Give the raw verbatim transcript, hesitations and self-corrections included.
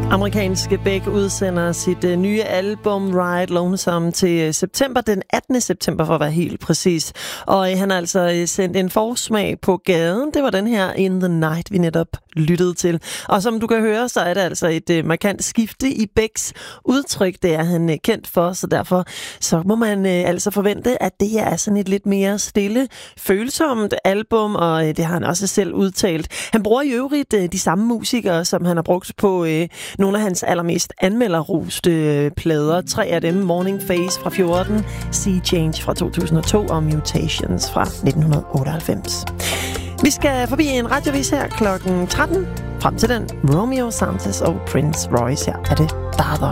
Amerikanske Beck udsender sit uh, nye album Ride Lonesome til uh, september, den attende september for at være helt præcis. Og uh, han har altså uh, sendt en forsmag på gaden. Det var den her In the Night, vi netop lyttede til. Og som du kan høre, så er det altså et uh, markant skifte i Becks udtryk. Det er han uh, kendt for, så derfor så må man uh, altså forvente, at det her er sådan et lidt mere stille, følsomt album, og uh, det har han også selv udtalt. Han bruger i øvrigt uh, de samme musikere, som han har brugt på uh, nogle af hans allermest anmelderroste plader. Tre af dem, Morning Phase fra fjorten, Sea Change fra to tusind og to og Mutations fra nitten otteoghalvfems. Vi skal forbi en radiovis her klokken tretten. Frem til den, Romeo Santos og Prince Royce. Her er det Dada.